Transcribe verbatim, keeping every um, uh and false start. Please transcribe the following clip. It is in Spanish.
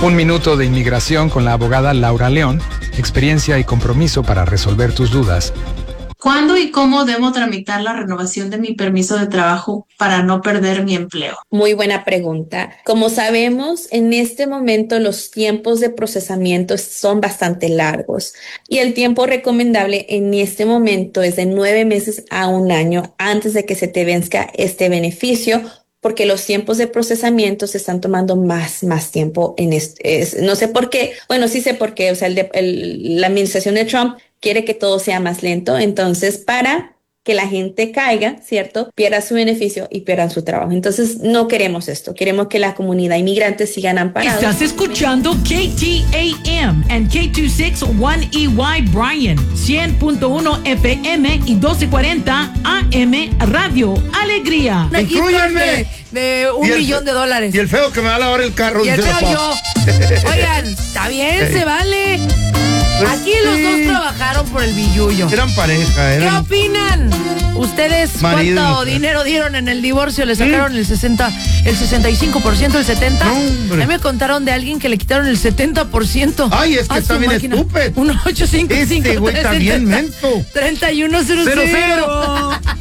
Un minuto de inmigración con la abogada Laura León, experiencia y compromiso para resolver tus dudas. ¿Cuándo y cómo debo tramitar la renovación de mi permiso de trabajo para no perder mi empleo? Muy buena pregunta. Como sabemos, en este momento los tiempos de procesamiento son bastante largos y el tiempo recomendable en este momento es de nueve meses a un año antes de que se te venzca este beneficio, porque los tiempos de procesamiento se están tomando más, más tiempo en este, es, no sé por qué, bueno, sí sé por qué, o sea, el de, el, la administración de Trump quiere que todo sea más lento, entonces para que la gente caiga, ¿cierto?, pierda su beneficio y pierdan su trabajo. Entonces no queremos esto, queremos que la comunidad inmigrante sigan amparados. Estás escuchando K T A M and K dos sesenta y uno E Y Bryan, cien punto uno F M y doce cuarenta A M Radio Alegría. Inclúyanme de un millón de dólares. Y el feo que me va a lavar el carro. Y el feo yo. Oigan, está bien, se vale. Pues Aquí sí. los dos trabajaron por el billullo. Eran pareja, eran... ¿Qué opinan? ¿Ustedes Marido y cuánto mujer. dinero dieron en el divorcio? ¿Le sacaron el sesenta, el sesenta y cinco por ciento, el setenta por ciento? No, a mí me contaron de alguien que le quitaron el setenta por ciento. Ay, es que a está su bien máquina. estúpido. uno ocho cinco cinco Este güey está bien mento. treinta y uno cero cero.